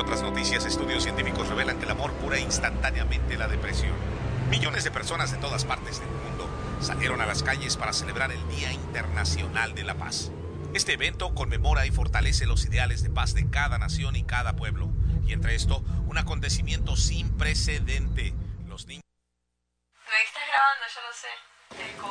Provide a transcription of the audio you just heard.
otras noticias, estudios científicos revelan que el amor cura instantáneamente la depresión. Millones de personas de todas partes del mundo salieron a las calles para celebrar el Día Internacional de la Paz. Este evento conmemora y fortalece los ideales de paz de cada nación y cada pueblo. Y entre esto, un acontecimiento sin precedente. Los niños... Me estás grabando, yo lo sé.